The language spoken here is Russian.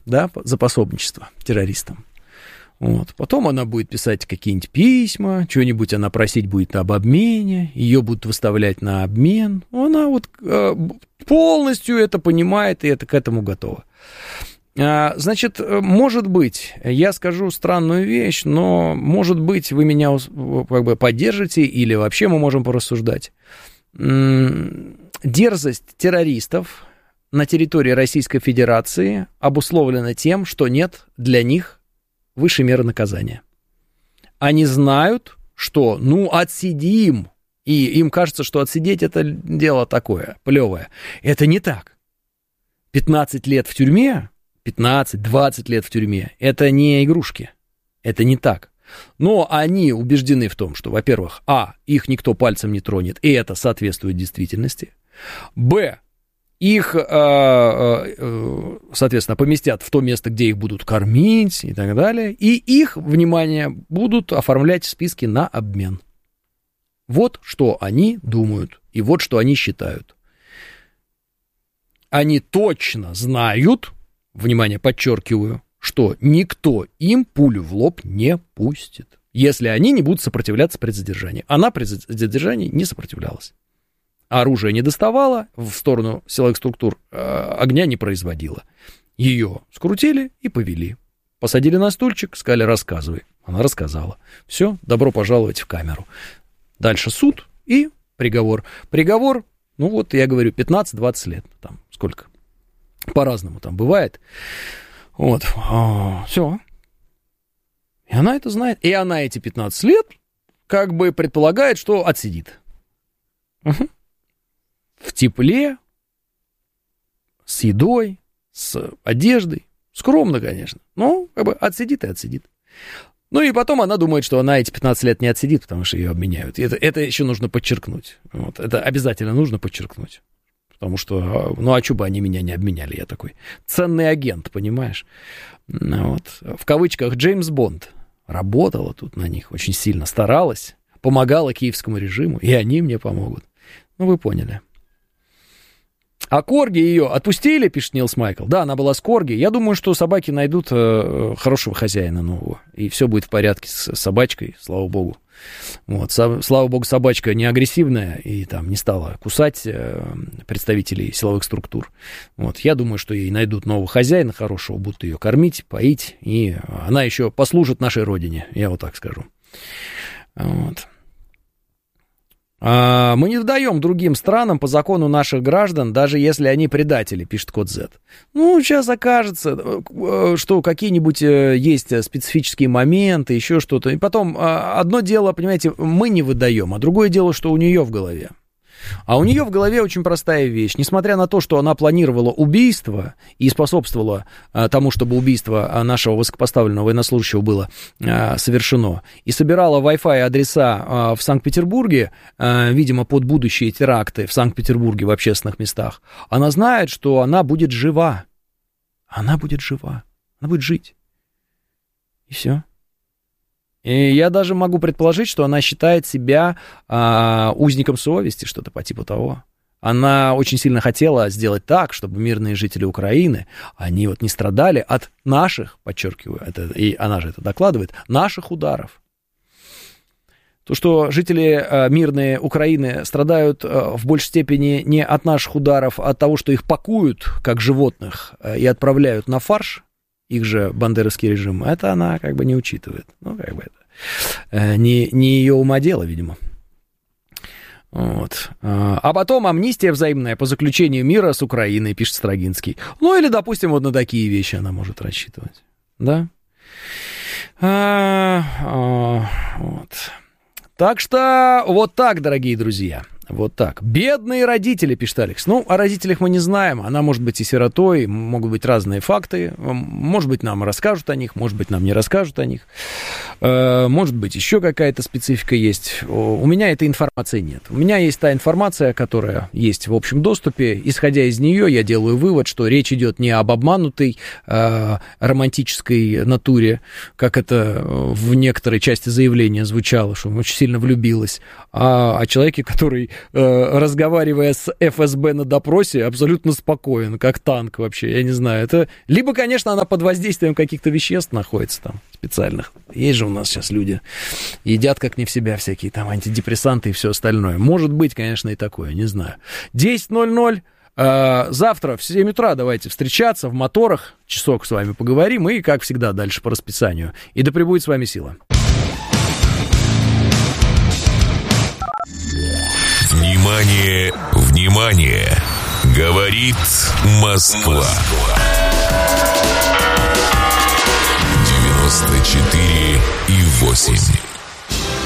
да, за пособничество террористам. Вот. Потом она будет писать какие-нибудь письма, что-нибудь она просить будет об обмене, ее будут выставлять на обмен. Она вот полностью это понимает и это к этому готова. Значит, может быть, я скажу странную вещь, но, может быть, вы меня как бы поддержите или вообще мы можем порассуждать. Дерзость террористов на территории Российской Федерации обусловлена тем, что нет для них высшей меры наказания. Они знают, что, отсидим, и им кажется, что отсидеть это дело такое, плевое. Это не так. 15 лет в тюрьме, 15-20 лет в тюрьме, это не игрушки, это не так. Но они убеждены в том, что, во-первых, их никто пальцем не тронет, и это соответствует действительности. Б, их, соответственно, поместят в то место, где их будут кормить и так далее, и их, внимание, будут оформлять в списки на обмен. Вот что они думают, и вот что они считают. Они точно знают, внимание, подчеркиваю, что никто им пулю в лоб не пустит, если они не будут сопротивляться при задержании. Она при задержании не сопротивлялась. Оружие не доставало, в сторону силовых структур огня не производила. Ее скрутили и повели. Посадили на стульчик, сказали, рассказывай. Она рассказала. Все, добро пожаловать в камеру. Дальше суд и приговор. Приговор, я говорю, 15-20 лет. Там сколько? По-разному там бывает. Вот. Все. И она это знает. И она эти 15 лет как бы предполагает, что отсидит. Угу. В тепле, с едой, с одеждой. Скромно, конечно. Но как бы отсидит и отсидит. И потом она думает, что она эти 15 лет не отсидит, потому что ее обменяют. Это еще нужно подчеркнуть. Вот. Это обязательно нужно подчеркнуть. Потому что, а что бы они меня не обменяли? Я такой ценный агент, понимаешь? Вот. В кавычках Джеймс Бонд работала тут на них, очень сильно старалась, помогала киевскому режиму, и они мне помогут. Вы поняли. А корги ее отпустили, пишет Нилс Майкл. Да, она была с корги. Я думаю, что собаки найдут хорошего хозяина нового. И все будет в порядке с собачкой, слава богу. Вот, слава богу, собачка не агрессивная и там не стала кусать представителей силовых структур. Вот, я думаю, что ей найдут нового хозяина хорошего, будут ее кормить, поить, и она еще послужит нашей родине, я вот так скажу. Вот. Мы не даем другим странам по закону наших граждан, даже если они предатели, пишет Код Z. Сейчас окажется, что какие-нибудь есть специфические моменты, еще что-то. И потом, одно дело, понимаете, мы не выдаем, а другое дело, что у нее в голове. А у нее в голове очень простая вещь. Несмотря на то, что она планировала убийство и способствовала тому, чтобы убийство нашего высокопоставленного военнослужащего было совершено, и собирала Wi-Fi адреса в Санкт-Петербурге, видимо, под будущие теракты в Санкт-Петербурге в общественных местах, она знает, что она будет жива. Она будет жива. Она будет жить. И все. И я даже могу предположить, что она считает себя узником совести, что-то по типу того. Она очень сильно хотела сделать так, чтобы мирные жители Украины, они вот не страдали от наших, подчеркиваю, и она же это докладывает, наших ударов. То, что жители мирные Украины страдают в большей степени не от наших ударов, а от того, что их пакуют, как животных, и отправляют на фарш, их же бандеровский режим, это она как бы не учитывает. Как бы это не ее умодело, видимо. Вот. А потом амнистия взаимная по заключению мира с Украиной, пишет Строгинский. Или, допустим, вот на такие вещи она может рассчитывать. Да? Вот. Так что вот так, дорогие друзья. Вот так. Бедные родители, пишет Алекс. О родителях мы не знаем. Она может быть и сиротой, могут быть разные факты. Может быть, нам расскажут о них, может быть, нам не расскажут о них. Может быть, еще какая-то специфика есть. У меня этой информации нет. У меня есть та информация, которая есть в общем доступе. Исходя из нее, я делаю вывод, что речь идет не об обманутой романтической натуре, как это в некоторой части заявления звучало, что очень сильно влюбилась, а о человеке, который разговаривая с ФСБ на допросе, абсолютно спокоен, как танк вообще, я не знаю. Это либо, конечно, она под воздействием каких-то веществ находится там специальных. Есть же у нас сейчас люди, едят как не в себя всякие там антидепрессанты и все остальное. Может быть, конечно, и такое, не знаю. 10:00. Завтра в 7 утра давайте встречаться в моторах, часок с вами поговорим и, как всегда, дальше по расписанию. И да пребудет с вами сила. Внимание, внимание! Говорит Москва. 94,8.